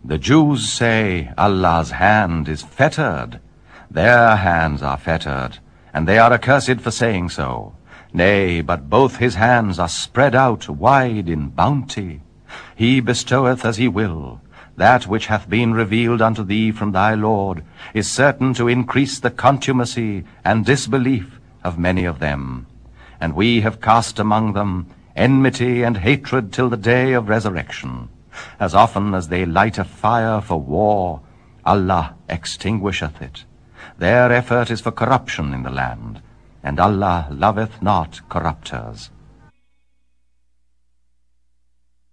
The Jews say Allah's hand is fettered. Their hands are fettered, and they are accursed for saying so. Nay, but both his hands are spread out wide in bounty. He bestoweth as he will. That which hath been revealed unto thee from thy Lord is certain to increase the contumacy and disbelief of many of them. And we have cast among them enmity and hatred till the day of resurrection. As often as they light a fire for war, Allah extinguisheth it. Their effort is for corruption in the land, and Allah loveth not corrupters.